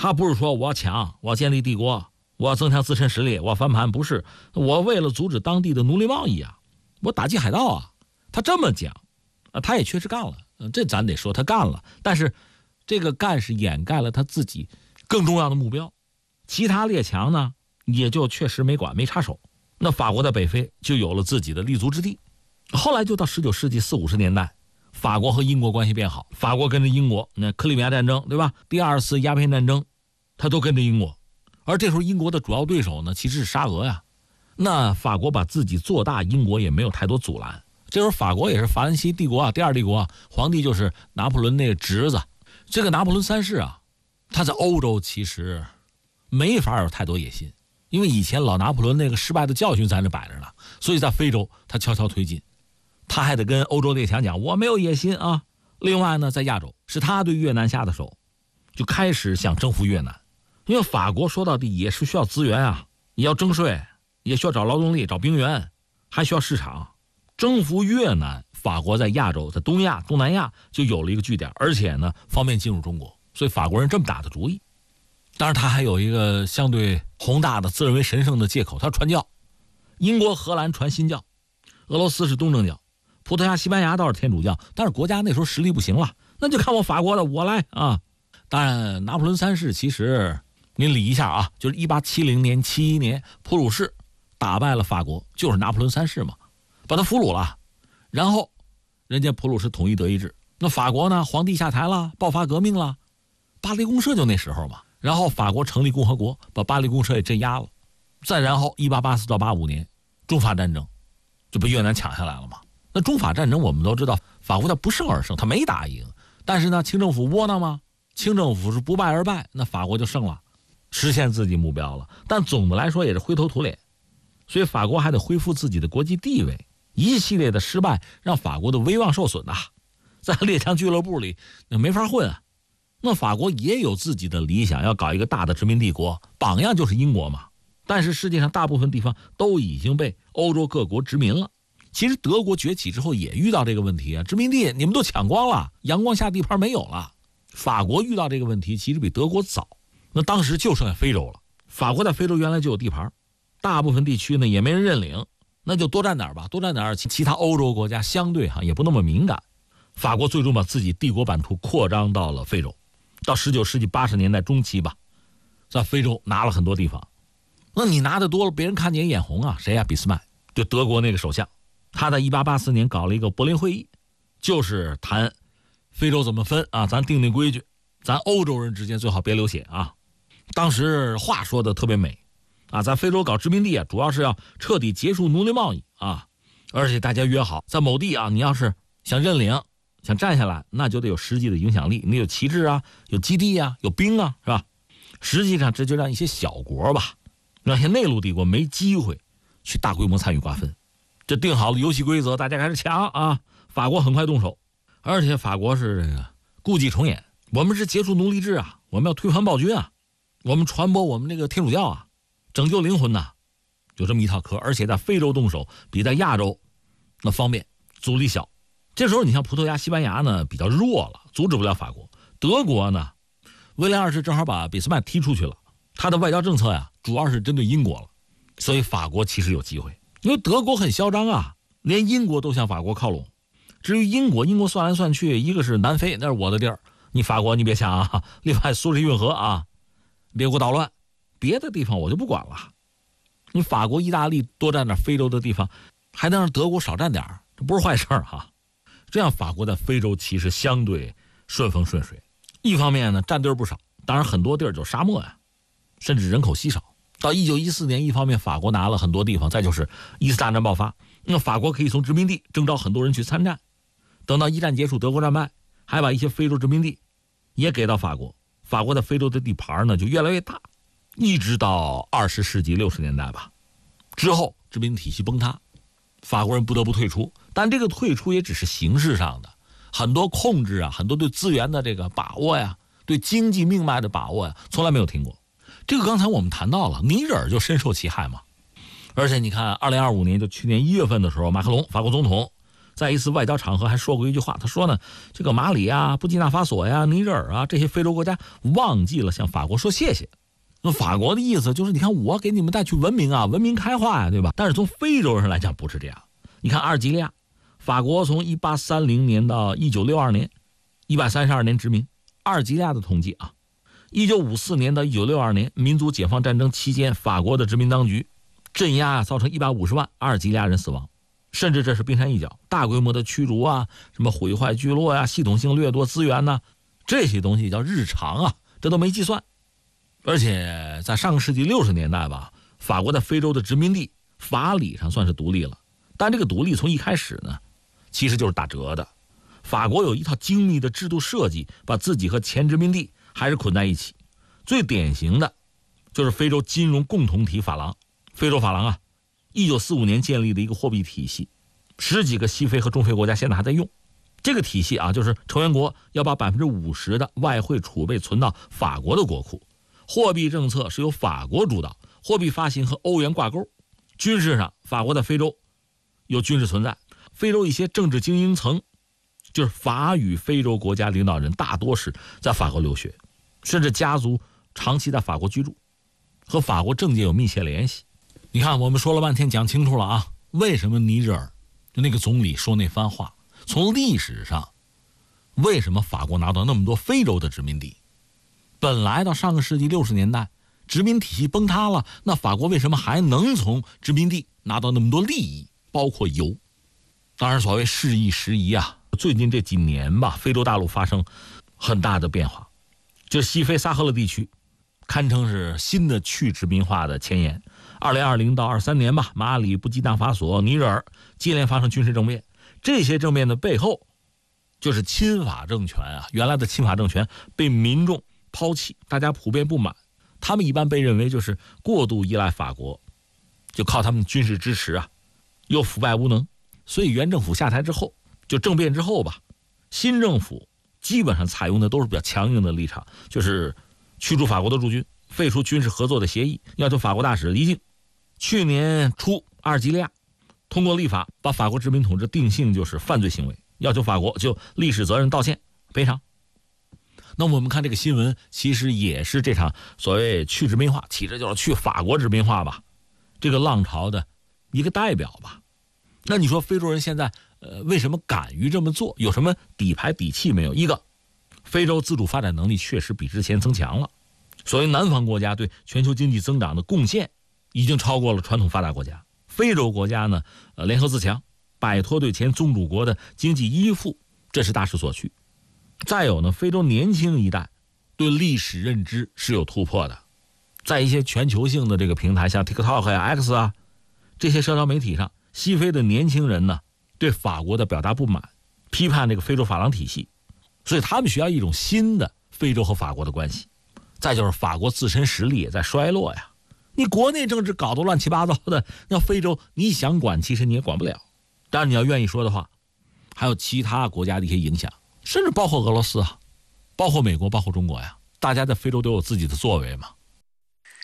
他不是说我要抢，我要建立帝国，我要增强自身实力，我要翻盘，不是，我为了阻止当地的奴隶贸易啊，我打击海盗啊。他这么讲他也确实干了，这咱得说他干了，但是这个干是掩盖了他自己更重要的目标，其他列强呢也就确实没管没插手，那法国在北非就有了自己的立足之地。后来就到19世纪40、50年代，法国和英国关系变好，法国跟着英国，那克里米亚战争对吧，第2次鸦片战争他都跟着英国，而这时候英国的主要对手呢其实是沙俄呀，那法国把自己做大，英国也没有太多阻拦。这时候法国也是法兰西帝国啊，第2帝国啊，皇帝就是拿破仑那个侄子。这个拿破仑3世啊，他在欧洲其实没法有太多野心，因为以前老拿破仑那个失败的教训在那摆着呢，所以在非洲他悄悄推进，他还得跟欧洲列强讲我没有野心啊。另外呢，在亚洲是他对越南下的手，就开始想征服越南，因为法国说到底也是需要资源啊，也要征税，也需要找劳动力，找兵源，还需要市场。征服越南，法国在亚洲，在东亚、东南亚就有了一个据点，而且呢方便进入中国，所以法国人这么打的主意。当然他还有一个相对宏大的自认为神圣的借口，他传教。英国、荷兰传新教，俄罗斯是东正教，葡萄牙、西班牙倒是天主教，但是国家那时候实力不行了，那就看我法国的，我来啊。当然拿破仑3世其实您理一下啊，就是1870年、71年普鲁士打败了法国，就是拿破仑3世嘛，把他俘虏了，然后人家普鲁士统一德意志，那法国呢，皇帝下台了，爆发革命了，巴黎公社就那时候嘛，然后法国成立共和国，把巴黎公社也镇压了，再然后1884到85年中法战争就被越南抢下来了嘛。那中法战争我们都知道，法国他不胜而胜，他没打赢，但是呢清政府窝囊嘛，清政府是不败而败，那法国就胜了，实现自己目标了，但总的来说也是灰头土脸，所以法国还得恢复自己的国际地位。一系列的失败让法国的威望受损呐，在列强俱乐部里那没法混啊。那法国也有自己的理想，要搞一个大的殖民帝国，榜样就是英国嘛。但是世界上大部分地方都已经被欧洲各国殖民了。其实德国崛起之后也遇到这个问题啊，殖民地你们都抢光了，阳光下地盘没有了。法国遇到这个问题其实比德国早，那当时就剩下非洲了。法国在非洲原来就有地盘，大部分地区呢也没人认领，那就多占点吧，多占点，其他欧洲国家相对也不那么敏感。法国最终把自己帝国版图扩张到了非洲，到19世纪80年代中期吧，在非洲拿了很多地方。那你拿的多了，别人看见眼红啊。谁呀？俾斯麦，就德国那个首相，他在1884年搞了一个柏林会议，就是谈非洲怎么分啊，咱定规矩，咱欧洲人之间最好别流血啊。当时话说的特别美啊，在非洲搞殖民地啊，主要是要彻底结束奴隶贸易啊，而且大家约好，在某地啊，你要是想认领、想站下来，那就得有实际的影响力，你有旗帜啊，有基地啊，有兵啊，是吧？实际上这就让一些小国吧，让一些内陆帝国没机会去大规模参与瓜分。这定好了游戏规则，大家开始抢啊！法国很快动手，而且法国是这个故伎重演，我们是结束奴隶制啊，我们要推翻暴君啊，我们传播我们这个天主教啊，拯救灵魂呐，有这么一套嗑。而且在非洲动手比在亚洲那方便，阻力小。这时候你像葡萄牙、西班牙呢比较弱了，阻止不了法国。德国呢，威廉2世正好把俾斯麦踢出去了，他的外交政策呀主要是针对英国了，所以法国其实有机会。因为德国很嚣张啊，连英国都向法国靠拢。至于英国算来算去，一个是南非，那是我的地儿，你法国你别想啊。另外苏伊士运河啊，别给我捣乱，别的地方我就不管了。你法国、意大利多占点非洲的地方，还能让德国少占点，这不是坏事哈。这样法国在非洲其实相对顺风顺水。一方面呢，占地儿不少，当然很多地儿就是沙漠呀，甚至人口稀少。到1914年，一方面法国拿了很多地方，再就是一次大战爆发，那法国可以从殖民地征召很多人去参战。等到一战结束，德国战败，还把一些非洲殖民地也给到法国。法国在非洲的地盘呢就越来越大，一直到20世纪60年代吧，之后殖民体系崩塌，法国人不得不退出。但这个退出也只是形式上的，很多控制啊，很多对资源的这个把握呀，对经济命脉的把握呀，从来没有停过。这个刚才我们谈到了，尼日尔就深受其害嘛。而且你看2025年就去年1月份的时候，马克龙法国总统在一次外交场合还说过一句话，他说呢，这个马里啊、布基纳法索呀、尼日尔啊这些非洲国家忘记了向法国说谢谢。那法国的意思就是，你看我给你们带去文明啊，文明开化呀，对吧？但是从非洲人来讲不是这样。你看阿尔及利亚，法国从1830年到1962年132年殖民。阿尔及利亚的统计啊，1954年到1962年民族解放战争期间，法国的殖民当局镇压造成150万阿尔及利亚人死亡，甚至这是冰山一角，大规模的驱逐啊，什么毁坏聚落呀、系统性掠夺资源呐，这些东西叫日常啊，这都没计算。而且在上个世纪60年代吧，法国在非洲的殖民地法理上算是独立了，但这个独立从一开始呢，其实就是打折的。法国有一套精密的制度设计，把自己和前殖民地还是捆在一起。最典型的就是非洲金融共同体法郎。非洲法郎啊，1945年建立的一个货币体系，10几个西非和中非国家现在还在用。这个体系啊，就是成员国要把50%的外汇储备存到法国的国库，货币政策是由法国主导，货币发行和欧元挂钩。军事上，法国在非洲有军事存在，非洲一些政治精英层，就是法语非洲国家领导人，大多是在法国留学，甚至家族长期在法国居住，和法国政界有密切联系。你看，我们说了半天，讲清楚了啊，为什么尼日尔就那个总理说那番话？从历史上，为什么法国拿到那么多非洲的殖民地？本来到上个世纪60年代，殖民体系崩塌了，那法国为什么还能从殖民地拿到那么多利益，包括油？当然，所谓时移时移啊，最近这几年吧，非洲大陆发生很大的变化，就西非撒哈拉地区堪称是新的去殖民化的前沿。2020到23年吧，马里、布基纳法索、尼日尔接连发生军事政变，这些政变的背后就是亲法政权啊，原来的亲法政权被民众抛弃，大家普遍不满，他们一般被认为就是过度依赖法国，就靠他们军事支持啊，又腐败无能。所以原政府下台之后，就政变之后吧，新政府基本上采用的都是比较强硬的立场，就是驱逐法国的驻军，废除军事合作的协议，要求法国大使离境。去年初，阿尔及利亚通过立法把法国殖民统治定性就是犯罪行为，要求法国就历史责任道歉赔偿。那我们看这个新闻，其实也是这场所谓去殖民化，其实就是去法国殖民化吧，这个浪潮的一个代表吧。那你说非洲人现在为什么敢于这么做？有什么底牌底气没有？一个，非洲自主发展能力确实比之前增强了，所谓南方国家对全球经济增长的贡献已经超过了传统发达国家。非洲国家呢，联合自强，摆脱对前宗主国的经济依附，这是大势所趋。再有呢，非洲年轻一代对历史认知是有突破的，在一些全球性的这个平台，像 TikTok 呀、X 啊这些社交媒体上，西非的年轻人呢对法国的表达不满，批判这个非洲法郎体系，所以他们需要一种新的非洲和法国的关系。再就是法国自身实力也在衰落呀，你国内政治搞得乱七八糟的，那非洲你想管其实你也管不了。当然你要愿意说的话，还有其他国家的一些影响，甚至包括俄罗斯啊，包括美国，包括中国呀，大家在非洲都有自己的作为嘛。